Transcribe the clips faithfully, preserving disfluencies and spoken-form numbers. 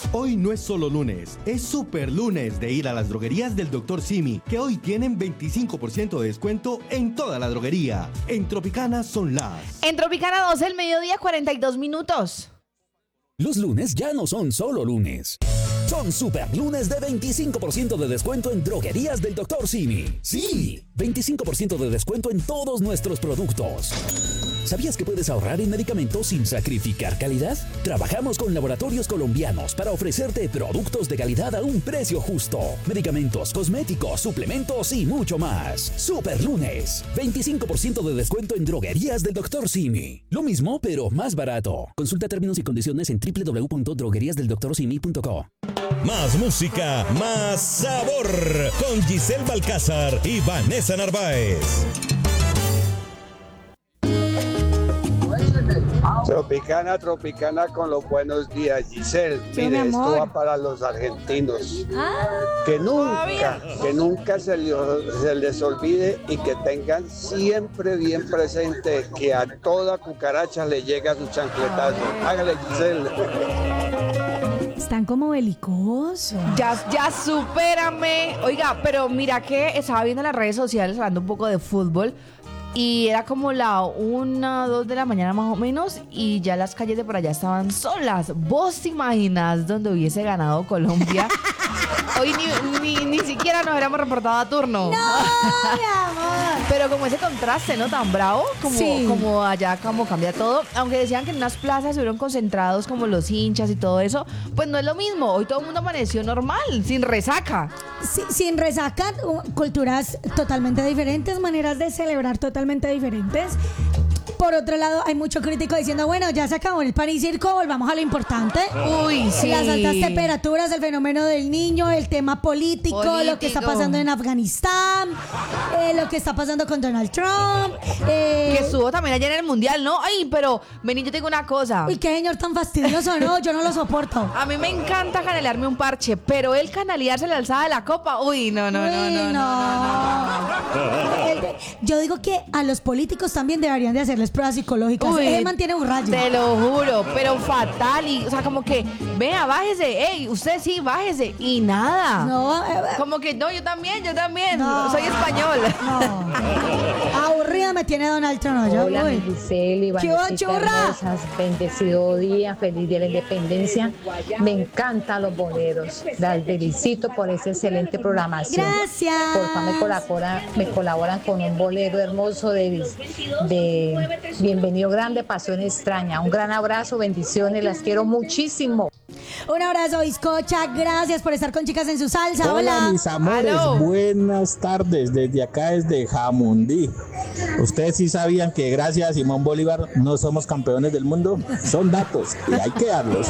Hoy no es solo lunes, es super lunes de ir a las droguerías del doctor Simi, que hoy tienen veinticinco por ciento de descuento en toda la droguería. En Tropicana son las... En Tropicana doce, el mediodía, cuarenta y dos minutos. Los lunes ya no son solo lunes. Son super lunes de veinticinco por ciento de descuento en droguerías del doctor Simi. Sí, veinticinco por ciento de descuento en todos nuestros productos. ¿Sabías que puedes ahorrar en medicamentos sin sacrificar calidad? Trabajamos con laboratorios colombianos para ofrecerte productos de calidad a un precio justo. Medicamentos, cosméticos, suplementos y mucho más. Super lunes, veinticinco por ciento de descuento en droguerías del doctor Simi. Lo mismo, pero más barato. Consulta términos y condiciones en doble u doble u doble u punto droguerías del doctor simi punto co. Más música, más sabor, con Giselle Balcázar y Vanessa Narváez. Tropicana, Tropicana con los buenos días, Giselle. Sí, Mire, mi esto amor. va para los argentinos. Ah, Que nunca, que nunca se, le- se les olvide y que tengan siempre bien presente que a toda cucaracha le llega su chancletazo. Hágale, Giselle. están como belicosos. Ya, ya supérame. Oiga, pero mira que estaba viendo en las redes sociales hablando un poco de fútbol. Y era como la una, dos de la mañana más o menos. Y ya las calles de por allá estaban solas. ¿Vos te imaginas donde hubiese ganado Colombia? Hoy ni, ni, ni siquiera nos hubiéramos reportado a turno. No, mi amor. Pero como ese contraste, ¿no? Tan bravo, como, Sí. como allá, como cambia todo. Aunque decían que en unas plazas estuvieron concentrados como los hinchas y todo eso, pues no es lo mismo. Hoy todo el mundo amaneció normal, sin resaca. Sí, sin resaca, uh, culturas totalmente diferentes, maneras de celebrar totalmente diferentes. Por otro lado, hay mucho crítico diciendo, bueno, ya se acabó el pan y circo, volvamos a lo importante. Uy, sí. Las altas temperaturas, el fenómeno del niño, el tema político, Político. lo que está pasando en Afganistán, eh, lo que está pasando con Donald Trump. eh, Que estuvo también ayer en el Mundial, ¿no? Ay, pero, vení, yo te digo una cosa. Uy, qué señor tan fastidioso, ¿no? Yo no lo soporto. A mí me encanta canalearme un parche, pero él canalearse la alzada de la copa, uy, no, no, no, Uy, no, no, no, no. El de- Yo digo que a los políticos también deberían de hacerles pruebas psicológicas. Uy, Él mantiene un rayo. Te lo juro, pero fatal. Y, o sea, como que, vea, bájese. Ey, usted sí, bájese. Y nada. No, eh, Como que, no, yo también, yo también. No. Soy español. no. Aburrida me tiene Donald Trump. Yo, Hola, uy. mi Giselle y ¿Qué hubo, Vanesita churra? hermosas. Bendecido día, feliz día de la independencia. Me encantan los boleros. Las felicito por esa excelente programación. Gracias. Por favor, me colaboran, me colaboran con un bolero hermoso de, de Bienvenido Grande, Pasión Extraña. Un gran abrazo, bendiciones, las quiero muchísimo. Un abrazo, bizcocha. Gracias por estar con Chicas en su Salsa. Hola, Hola. mis amores, Aló. buenas tardes desde acá, desde Jamundí. ¿Ustedes sí sabían que gracias a Simón Bolívar no somos campeones del mundo? Son datos y hay que darlos.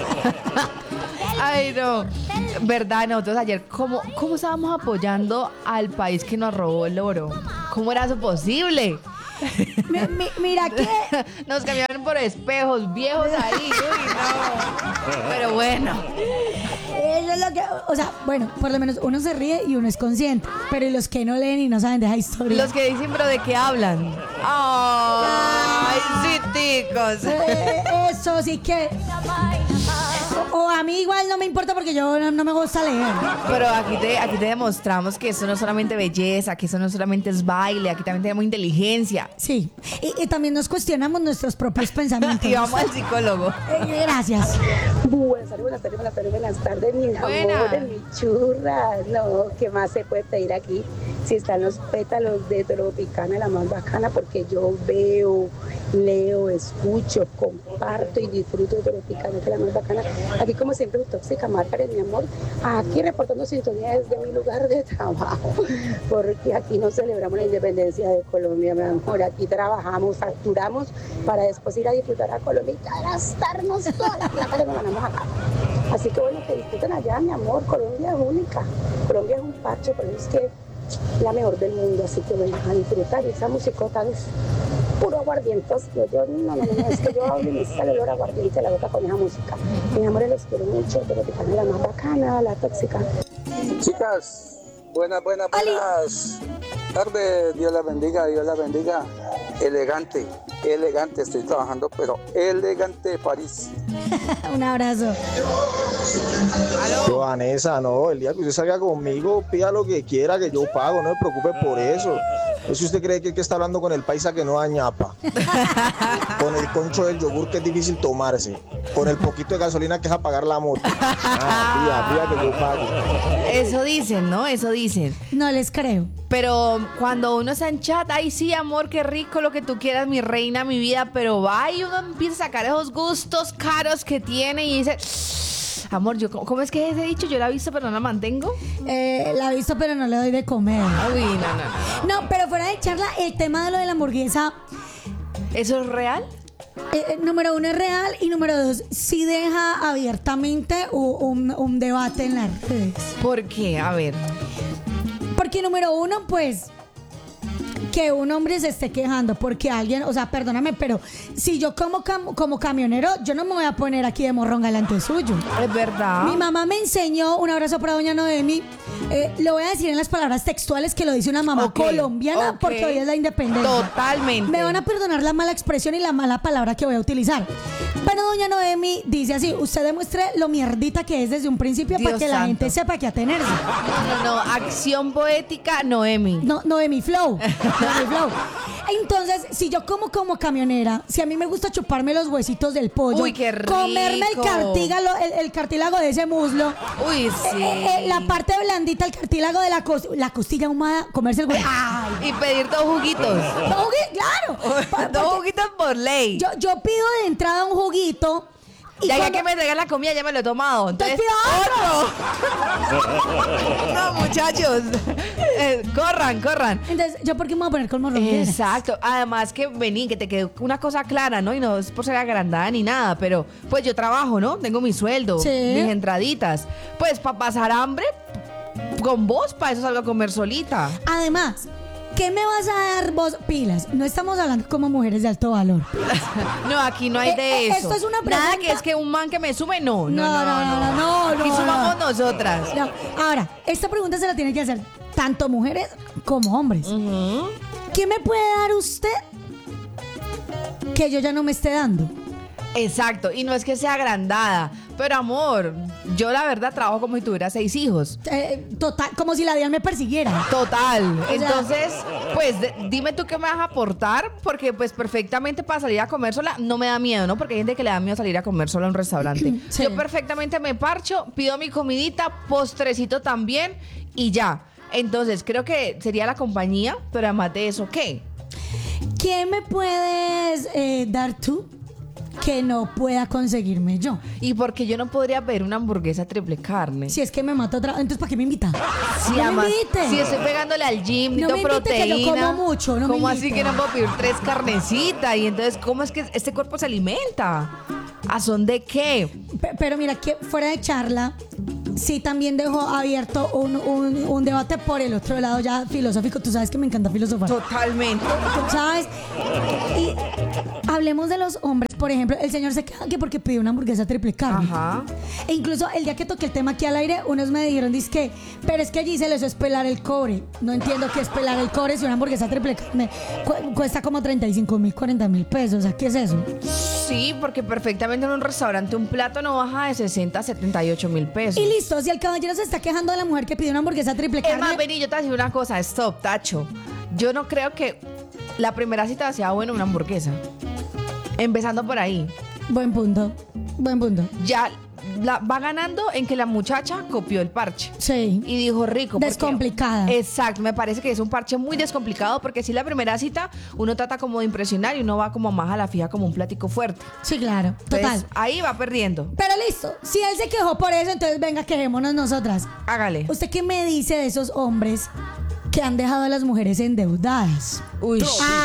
Ay, no. Verdad, nosotros ayer, ¿cómo, ¿cómo estábamos apoyando al país que nos robó el oro? ¿Cómo era eso posible? Mi- mi- mira que Nos cambiaron por espejos viejos ahí. Uy, no. Pero bueno. eso es lo que, o sea, bueno, por lo menos uno se ríe y uno es consciente, pero ¿y los que no leen y no saben de esa historia? Los que dicen, pero ¿de qué hablan? Ay, sí, ticos. Eh, eso sí que o, o a mí igual no me importa porque yo no, no me gusta leer. Pero aquí te, aquí te demostramos que eso no es solamente belleza, que eso no solamente es baile, aquí también tenemos inteligencia. Sí, y, y también nos cuestionamos nuestros propios pensamientos. Y vamos al psicólogo. Eh, gracias. Buenas tardes, buenas tardes, buenas tardes, buenas tardes, mis Buena. amores, mis churras. No, ¿qué más se puede pedir aquí? Si están los pétalos de Tropicana, la más bacana, porque yo veo, leo, escucho, comparto y disfruto de Tropicana, que es la más bacana. Aquí, como siempre, tóxica Márgaret, mi amor, aquí reportando sintonía desde mi lugar de trabajo, porque aquí no celebramos la independencia de Colombia, mi amor. Aquí trabajamos, facturamos para después ir a disfrutar a Colombia y gastarnos toda la plata que nos ganamos acá. Así que bueno, que disfruten allá, mi amor. Colombia es única. Colombia es un parche, pero es que la mejor del mundo. Así que bueno, a disfrutar. Y esa musicota es puro aguardientos. Yo, yo, no, no, no, es que yo hablo y me sale el olor a aguardiente de la boca con esa música. Mis amores, los quiero mucho. Pero que la más bacana, la tóxica. Chicas, buenas, buenas, buenas tardes. Dios la bendiga, Dios la bendiga. Elegante. elegante, estoy trabajando, pero elegante de París. Un abrazo. Yo, Vanessa, no, el día que usted salga conmigo, pida lo que quiera, que yo pago, no se preocupe por eso. Si usted cree que el que está hablando con el paisa que no da ñapa, con el concho del yogur que es difícil tomarse, con el poquito de gasolina que es apagar la moto. Ah, pida, pida que yo pague. Eso dicen, ¿no? Eso dicen. No les creo. Pero cuando uno está en chat, ay sí, amor, qué rico, lo que tú quieras, mi reina, mi vida, pero va y uno empieza a sacar esos gustos caros que tiene y dice, amor, yo ¿cómo es que he dicho? Yo la he visto pero no la mantengo. Eh, la he visto pero no le doy de comer. Uy, no, no, no. No, pero fuera de charla, el tema de lo de la hamburguesa, ¿eso es real? Eh, número uno es real y número dos sí deja abiertamente un, un debate en las redes. ¿Por qué? A ver. Porque número uno, pues, que un hombre se esté quejando porque alguien, o sea, perdóname, pero si yo como, cam- como camionero, yo no me voy a poner aquí de morrón delante suyo. Es verdad. Mi mamá me enseñó, un abrazo para doña Noemi, eh, lo voy a decir en las palabras textuales que lo dice una mamá Okay, colombiana okay. porque hoy es la independencia. Totalmente. Me van a perdonar la mala expresión y la mala palabra que voy a utilizar. Pero doña Noemi dice así, usted demuestre lo mierdita que es desde un principio Dios para que santo. la gente sepa que atenerse. No, no, acción poética, Noemi. No, Noemi Flow. Noemi Flow. Entonces, si yo como como camionera, si a mí me gusta chuparme los huesitos del pollo, Uy, qué rico. comerme el cartílago, el, el cartílago de ese muslo, Uy, sí. eh, eh, la parte blandita, el cartílago de la, cos- la costilla ahumada, comerse el hueso. ¡Ay! Y pedir dos juguitos. Dos juguitos, claro. Pa- Dos porque juguitos por ley. Yo, yo pido de entrada un juguito. Y Ya cuando- que me traigan la comida, ya me lo he tomado. Entonces, pido otro. No, muchachos. Eh, corran, corran. Entonces, ¿yo por qué me voy a poner con morrongueras? Exacto. Además que vení, que te quede una cosa clara, ¿no? Y no es por ser agrandada ni nada, pero pues yo trabajo, ¿no? Tengo mi sueldo, Sí. mis entraditas. Pues para pasar hambre, con vos, para eso salgo a comer solita. Además, ¿qué me vas a dar vos? Pilas. No estamos hablando como mujeres de alto valor. No, aquí no hay Eh, de eh, eso. esto es una Nada pregunta- que es que un man que me sume, no. No, No, no, no. no, no, no, Aquí no, sumamos no. nosotras. No. Ahora, esta pregunta se la tienen que hacer tanto mujeres como hombres. Ujú. ¿Qué me puede dar usted que yo ya no me esté dando? Exacto, y no es que sea agrandada, pero amor, yo la verdad trabajo como si tuviera seis hijos. Eh, total, como si la Dian me persiguiera. Total. sea- Entonces, pues de- dime tú qué me vas a aportar, porque pues perfectamente para salir a comer sola no me da miedo, ¿no? Porque hay gente que le da miedo salir a comer sola a un restaurante. Sí. Yo perfectamente me parcho, pido mi comidita, postrecito también y ya. Entonces, creo que sería la compañía, pero además de eso, ¿qué? ¿Qué me puedes eh, dar tú que no pueda conseguirme yo? Y porque yo no podría pedir una hamburguesa triple carne. Si es que me mato otra, entonces ¿para qué me invita? Sí, no además, me invite. si estoy pegándole al gym, No necesito me invite, que yo proteína. como mucho, no me ¿Cómo así invite. que no puedo pedir tres carnecitas? Y entonces, ¿cómo es que este cuerpo se alimenta? ¿A son de qué? Pe- Pero mira, que fuera de charla, sí también dejó abierto un, un- un debate por el otro lado ya filosófico. Tú sabes que me encanta filosofar. Totalmente. ¿Sabes? Y hablemos de los hombres. Por ejemplo, el señor se queda que porque pidió una hamburguesa triple carne. Ajá. E incluso el día que toqué el tema aquí al aire, unos me dijeron, que pero es que allí se les es pelar el cobre. No entiendo qué es pelar el cobre si una hamburguesa triple carne cu- cuesta como treinta y cinco mil, cuarenta mil pesos. O sea, ¿qué es eso? Sí, porque perfectamente en un restaurante un plato no baja de sesenta a setenta y ocho mil pesos. Y listo, si el caballero se está quejando de la mujer que pidió una hamburguesa triple Es carne. más, vení, yo te voy a decir una cosa, stop, tacho. Yo no creo que la primera cita sea buena una hamburguesa. Empezando por ahí. Buen punto, buen punto. Ya la, va ganando en que la muchacha copió el parche. Sí. Y dijo rico. porque- Descomplicada. Exacto, me parece que es un parche muy descomplicado porque si la primera cita uno trata como de impresionar y uno va como más a la fija como un plático fuerte. Sí, claro, Entonces, total. ahí va perdiendo. Pero listo, si él se quejó por eso, entonces venga, quejémonos nosotras. Hágale. ¿Usted qué me dice de esos hombres que han dejado a las mujeres endeudadas? Uy,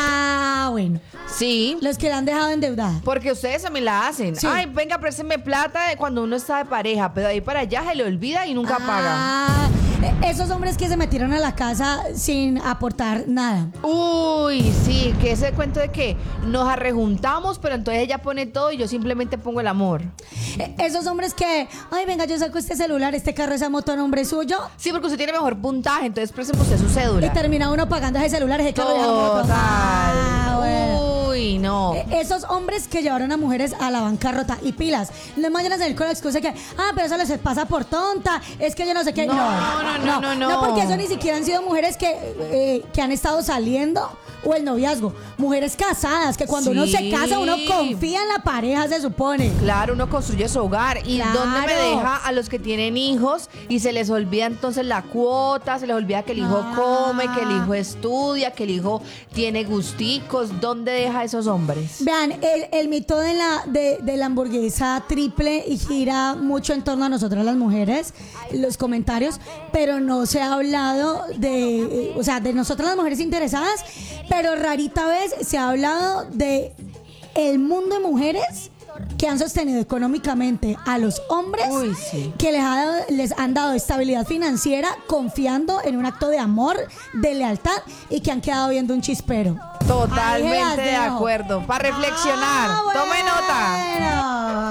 Ah, bueno. sí. Los que la han dejado endeudada. Porque ustedes también la hacen. Sí. Ay, venga, présteme plata de cuando uno está de pareja, pero de ahí para allá se le olvida y nunca paga. Ah, e- esos hombres que se metieron a la casa sin aportar nada. Uy, sí, que ese cuento de que nos arrejuntamos, pero entonces ella pone todo y yo simplemente pongo el amor. E- Esos hombres que, ay, venga, yo saco este celular, este carro, esa moto a nombre suyo. Sí, porque usted tiene mejor puntaje, entonces présteme usted su cédula. Y termina uno pagando ese celular, ese carro, esa moto. Total. Ah, bueno. Uy, Uy, no. Eh, Esos hombres que llevaron a mujeres a la bancarrota y pilas, no me vayan a salir con la excusa que, ah, pero eso les pasa por tonta, es que yo no sé qué. No, No, no, no, no, no. No, porque eso ni siquiera han sido mujeres que, eh, que han estado saliendo o el noviazgo. Mujeres casadas, que cuando Sí. uno se casa, uno confía en la pareja, se supone. Claro, uno construye su hogar. ¿Y Claro. dónde me deja a los que tienen hijos y se les olvida entonces la cuota, se les olvida que el hijo Ah. come, que el hijo estudia, que el hijo tiene gusticos? ¿Dónde deja a esos hombres? Vean, el, el mito de la, de, de la hamburguesa triple y gira mucho en torno a nosotras las mujeres, los comentarios, pero no se ha hablado de, eh, o sea, de nosotras las mujeres interesadas, pero rarita vez se ha hablado de el mundo de mujeres que han sostenido económicamente a los hombres, Uy, sí. que les, ha dado- les han dado estabilidad financiera confiando en un acto de amor, de lealtad y que han quedado viendo un chispero. Ahí se las Totalmente de dejo. acuerdo. Para reflexionar. Ah, Tome nota. bueno.